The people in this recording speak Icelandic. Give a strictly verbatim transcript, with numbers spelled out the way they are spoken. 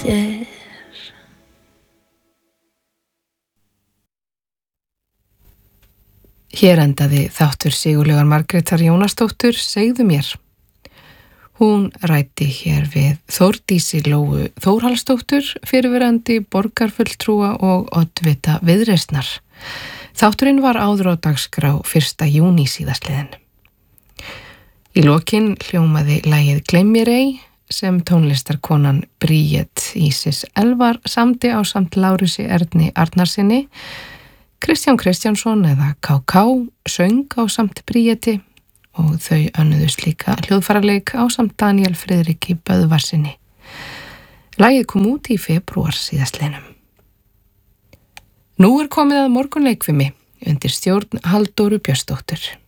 er. Hér endaði þáttur Sigurlaugar Margrétar Jónasdóttur Segðu mér. Hún ræddi hér við Þórdísi Lóu Þórhallsdóttur, fyrirverandi borgarfulltrúa og oddvita Viðreisnar. Þátturinn var áður á dagskrá fyrsta júní síðastliðin. Í lokin hljómaði lagið Gleym mér ei sem tónlistarkonan Bríet Ísis Elvar samdi á samt Lárusi Erni Arnarsinni. Kristján Kristjánsson eða Ká Ká söng á samt Bríeti og þau önnuðust líka hljóðfaraleik á samt Daniel Friðriki Böðvarsinni. Lagið kom út í febrúar síðastliðnum. Nú er komið að morgunleikfimi undir stjórn Halldóru Björnsdóttur.